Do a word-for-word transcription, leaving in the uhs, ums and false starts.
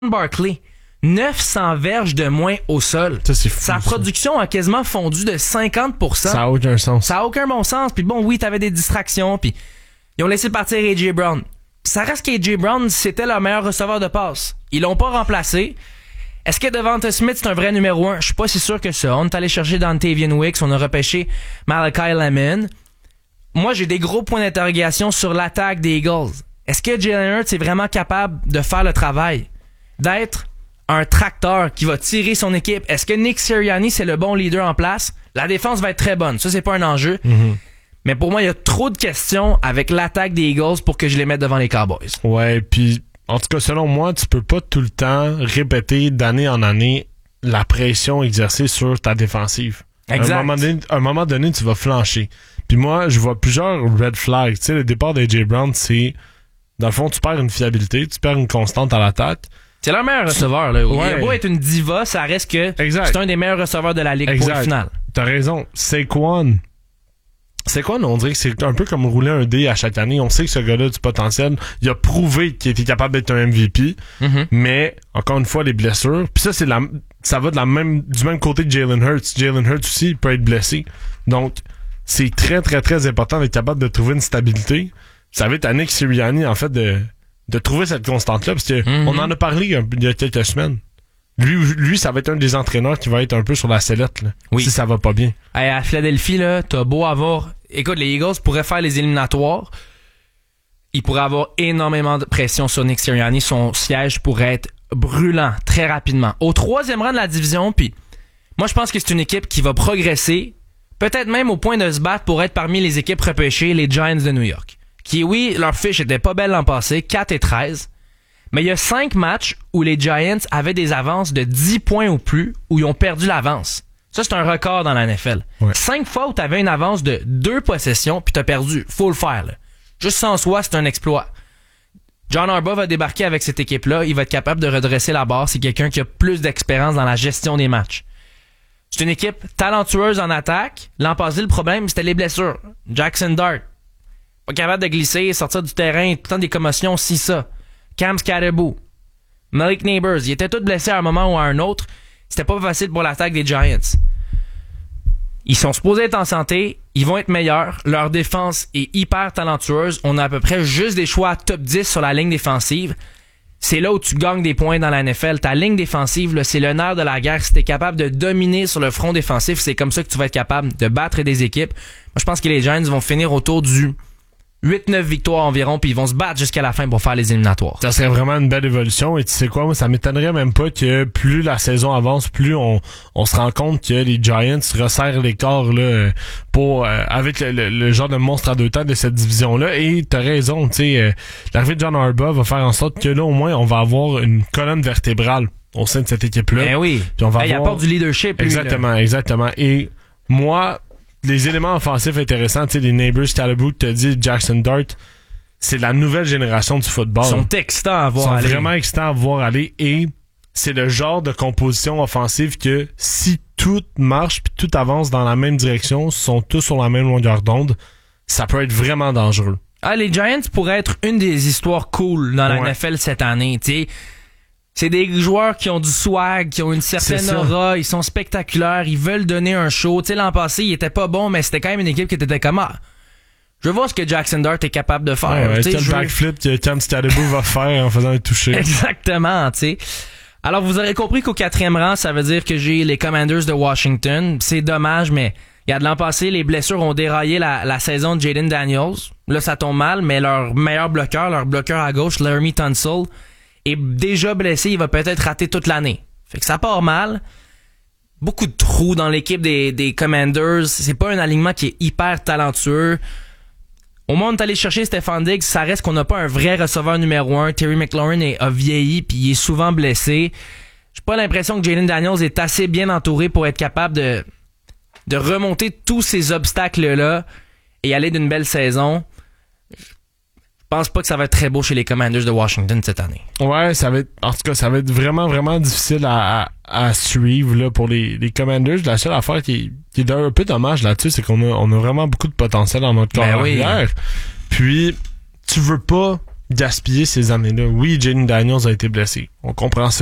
Barkley, neuf cents verges de moins au sol. Ça, c'est fou, Sa ça. production a quasiment fondu de cinquante pour cent. Ça n'a aucun sens. Ça a aucun bon sens. Puis bon, oui, t'avais des distractions. Puis ils ont laissé partir A J Brown. Ça reste qu'A J Brown, c'était leur meilleur receveur de passe. Ils l'ont pas remplacé. Est-ce que Devonta Smith, c'est un vrai numéro un? Je suis pas si sûr que ça. On est allé chercher Dontavian Wicks. On a repêché Malachi Lemon. Moi, j'ai des gros points d'interrogation sur l'attaque des Eagles. Est-ce que Jalen Hurts est vraiment capable de faire le travail? D'être un tracteur qui va tirer son équipe? Est-ce que Nick Sirianni, c'est le bon leader en place? La défense va être très bonne. Ça, c'est pas un enjeu. Mm-hmm. Mais pour moi, il y a trop de questions avec l'attaque des Eagles pour que je les mette devant les Cowboys. Ouais, puis en tout cas, selon moi, tu peux pas tout le temps répéter d'année en année la pression exercée sur ta défensive. Exact. À un moment donné, à un moment donné tu vas flancher. Puis moi, je vois plusieurs red flags. Tu sais, le départ d'A J Brown, c'est... Dans le fond, tu perds une fiabilité, tu perds une constante à l'attaque. C'est leur meilleur receveur, là. Ouais. Il a beau être une diva, ça reste que exact. C'est un des meilleurs receveurs de la ligue pour le final. T'as raison. Saquon... Saquon, on dirait que c'est un peu comme rouler un dé à chaque année. On sait que ce gars-là a du potentiel. Il a prouvé qu'il était capable d'être un M V P. Mm-hmm. Mais, encore une fois, les blessures. Puis ça, c'est la, ça va de la même, du même côté que Jalen Hurts. Jalen Hurts aussi, il peut être blessé. Donc, c'est très, très, très important d'être capable de trouver une stabilité. Ça va être à Nick Sirianni, en fait, de, de trouver cette constante-là. Parce que mm-hmm. on en a parlé il y a quelques semaines. Lui, lui, ça va être un des entraîneurs qui va être un peu sur la sellette, là, oui. si ça va pas bien. Hey, à Philadelphie, là, t'as beau avoir... Écoute, les Eagles pourraient faire les éliminatoires. Ils pourraient avoir énormément de pression sur Nick Sirianni. Son siège pourrait être brûlant très rapidement. Au troisième rang de la division, puis moi, je pense que c'est une équipe qui va progresser, peut-être même au point de se battre pour être parmi les équipes repêchées, les Giants de New York. Qui, oui, leur fiche était pas belle l'an passé, quatre et treize. Mais il y a cinq matchs où les Giants avaient des avances de dix points ou plus, où ils ont perdu l'avance. Ça, c'est un record dans la N F L. Ouais. Cinq fois où tu avais une avance de deux possessions, puis tu as perdu. Faut le faire. Là. Juste sans soi, c'est un exploit. John Harbaugh va débarquer avec cette équipe-là. Il va être capable de redresser la barre. C'est quelqu'un qui a plus d'expérience dans la gestion des matchs. C'est une équipe talentueuse en attaque. L'an passé, le problème, c'était les blessures. Jackson Dart, pas capable de glisser, sortir du terrain, tout le temps des commotions, si ça. Cam Scatterboo, Malik Neighbors, ils étaient tous blessés à un moment ou à un autre. C'était pas facile pour l'attaque des Giants. Ils sont supposés être en santé, ils vont être meilleurs. Leur défense est hyper talentueuse. On a à peu près juste des choix top dix sur la ligne défensive. C'est là où tu gagnes des points dans la N F L. Ta ligne défensive, là, c'est le nerf de la guerre. Si t'es capable de dominer sur le front défensif, c'est comme ça que tu vas être capable de battre des équipes. Moi, je pense que les Giants vont finir autour du huit neuf victoires environ, puis ils vont se battre jusqu'à la fin pour faire les éliminatoires. Ça serait vraiment une belle évolution. Et tu sais quoi, moi, ça m'étonnerait même pas que plus la saison avance, plus on, on se rend compte que les Giants resserrent l'écart là, pour euh, avec le, le, le genre de monstre à deux têtes de cette division-là. Et t'as raison, tu sais, euh, l'arrivée de John Harbaugh va faire en sorte que là, au moins, on va avoir une colonne vertébrale au sein de cette équipe-là. Ben oui. Puis on va hey, avoir... Il apporte du leadership. Exactement, lui, exactement. Et moi... les éléments offensifs intéressants, tu sais, les Neighbors, Scatterboo, que t'as dit, Jackson Dart, c'est la nouvelle génération du football. Ils sont excitants à voir Ils sont aller. vraiment excitants à voir aller et c'est le genre de composition offensive que si tout marche puis tout avance dans la même direction, sont tous sur la même longueur d'onde, ça peut être vraiment dangereux. Ah, les Giants pourraient être une des histoires cool dans la ouais. N F L cette année, tu sais. C'est des joueurs qui ont du swag, qui ont une certaine aura, ils sont spectaculaires, ils veulent donner un show. Tu sais, l'an passé, il était pas bon, mais c'était quand même une équipe qui était comme ah, je veux voir ce que Jackson Dart est capable de faire. Ouais, ouais, quel backflip que Cam Scatterboo va faire en faisant un toucher. Exactement, tu sais. Alors, vous aurez compris qu'au quatrième rang, ça veut dire que j'ai les Commanders de Washington. C'est dommage, mais il y a de l'an passé, les blessures ont déraillé la, la saison de Jaden Daniels. Là, ça tombe mal, mais leur meilleur bloqueur, leur bloqueur à gauche, Laramie Tunsil, est déjà blessé, il va peut-être rater toute l'année. Fait que ça part mal. Beaucoup de trous dans l'équipe des, des Commanders. C'est pas un alignement qui est hyper talentueux. Au moins, on est allé chercher Stefon Diggs. Ça reste qu'on n'a pas un vrai receveur numéro un. Terry McLaurin est, a vieilli puis il est souvent blessé. J'ai pas l'impression que Jalen Daniels est assez bien entouré pour être capable de, de remonter tous ces obstacles-là et aller d'une belle saison. Je pense pas que ça va être très beau chez les Commanders de Washington cette année. Ouais, ça va être, en tout cas, ça va être vraiment, vraiment difficile à, à, à suivre là, pour les, les Commanders. La seule affaire qui, qui est un peu dommage là-dessus, c'est qu'on a, on a vraiment beaucoup de potentiel dans notre carrière. Ben oui. Puis, tu veux pas gaspiller ces années-là. Oui, Jaden Daniels a été blessé. On comprend ça.